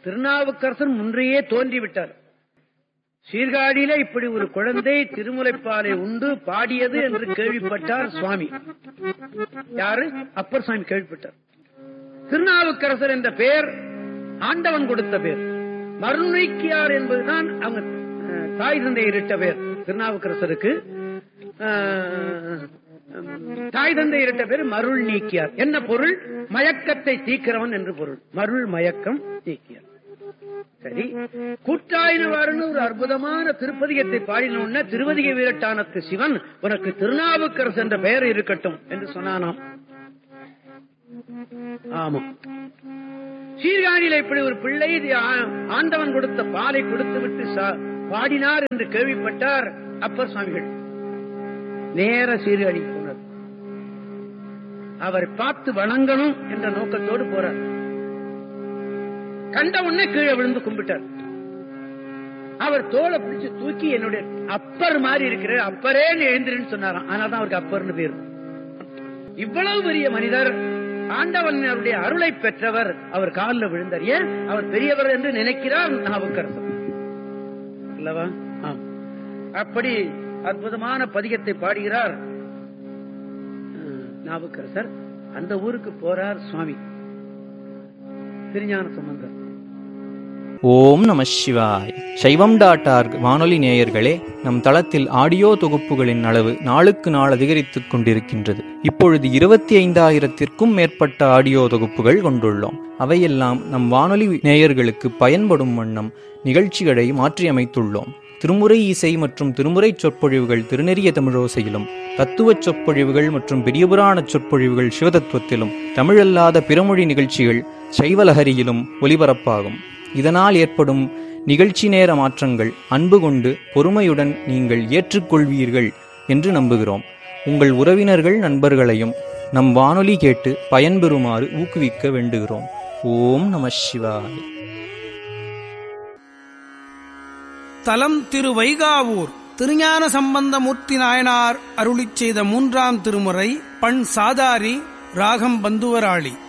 திருநாவுக்கரசர் முன்றையே தோன்றிவிட்டார். சீர்காழியில இப்படி ஒரு குழந்தை திருமுலைப்பாலை உண்டு பாடியது என்று கேள்விப்பட்டார் சுவாமி. யாரு? அப்பர் சுவாமி கேள்விப்பட்டார். திருநாவுக்கரசர் என்ற பெயர் ஆண்டவன் கொடுத்த பெயர். மருள்நீக்கியார் என்பதுதான் அவங்க தாய் தந்தையரிட்ட பெயர். திருநாவுக்கரசருக்கு தாய் தந்தையரிட்ட பேர் மருள் நீக்கியார். என்ன பொருள்? மயக்கத்தை தீக்கிறவன் என்று பொருள். மருள் மயக்கம் நீக்கியார். சரி, கூட்டாயினவாறுன்னு ஒரு அற்புதமான திருப்பதிகத்தை பாடின திருவதிக வீரட்டானத்து சிவன் உனக்கு திருநாவுக்கரசு என்ற பெயர் இருக்கட்டும் என்று சொன்னானாம். ஆமா, சீர்காழியில இப்படி ஒரு பிள்ளை ஆண்டவன் கொடுத்த பாலை கொடுத்து விட்டு பாடினார் என்று கேள்விப்பட்டார் அப்பர் சுவாமிகள். நேர சீர்காழி போனார். அவரை பார்த்து வணங்கணும் என்ற நோக்கத்தோடு போறார். கண்ட உடனே கீழே விழுந்து கும்பிட்டார். அவர் தோளை பிடிச்சு தூக்கி என்னுடைய அப்பர் மாதிரி இருக்கிற அப்பரே எழுந்திருன்னு சொன்னாராம். ஆனால்தான் அவருக்கு அப்பர்னு பேர். இவ்வளவு பெரிய மனிதர், ஆண்டவனுடைய அருளை பெற்றவர், அவர் காலில் விழுந்தார். ஏன்? அவர் பெரியவர் என்று நினைக்கிறார் நாவுக்கரசர் அல்லவா? அப்படி அற்புதமான பதிகத்தை பாடுகிறார் நாவுக்கரசர். அந்த ஊருக்கு போறார் சுவாமி திருஞான சம்பந்தர். ஓம் நம சிவாய். சைவம்.org வானொலி நேயர்களே, நம் தளத்தில் ஆடியோ தொகுப்புகளின் அளவு நாளுக்கு நாள் அதிகரித்துக் கொண்டிருக்கின்றது. இப்பொழுது 25,000-க்கும் மேற்பட்ட ஆடியோ தொகுப்புகள் கொண்டுள்ளோம். அவையெல்லாம் நம் வானொலி நேயர்களுக்கு பயன்படும் வண்ணம் நிகழ்ச்சிகளை மாற்றியமைத்துள்ளோம். திருமுறை இசை மற்றும் திருமுறை சொற்பொழிவுகள் திருநெறிய தமிழோசையிலும், தத்துவ சொற்பொழிவுகள் மற்றும் பெரியபுராண சொற்பொழிவுகள் சிவதத்துவத்திலும், தமிழல்லாத பிறமொழி நிகழ்ச்சிகள் சைவலஹரியிலும் ஒலிபரப்பாகும். இதனால் ஏற்படும் நிகழ்ச்சி நேர மாற்றங்கள் அன்பு கொண்டு பொறுமையுடன் நீங்கள் ஏற்றுக்கொள்வீர்கள் என்று நம்புகிறோம். உங்கள் உறவினர்கள் நண்பர்களையும் நம் வானொலி கேட்டு பயன்பெறுமாறு ஊக்குவிக்க வேண்டுகிறோம். ஓம் நம சிவாய். தலம் திரு வைகாவூர் திருஞான சம்பந்தமூர்த்தி நாயனார் அருளிச் செய்த 3ஆம் திருமுறை. பண் சாதாரி, ராகம் பந்துவராளி.